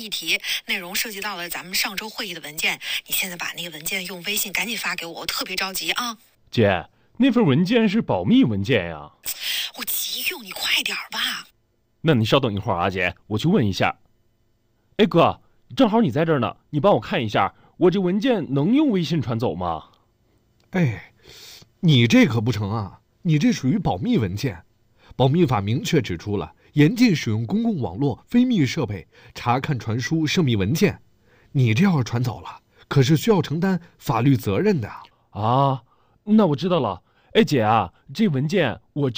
议题，内容涉及到了咱们上周会议的文件。你现在把那个文件用微信赶紧发给我，我特别着急啊！ 姐，那份文件是保密文件呀。 我急用，你快点吧。 那你稍等一会儿啊，姐，我去问一下。哎哥，正好你在这儿呢，你帮我看一下，我这文件能用微信传走吗？ 哎，你这可不成啊，你这属于保密文件。保密法明确指出了，严禁使用公共网络、非密设备查看、传输涉密文件。你这要是传走了，可是需要承担法律责任的。 啊，那我知道了。哎姐啊，这文件我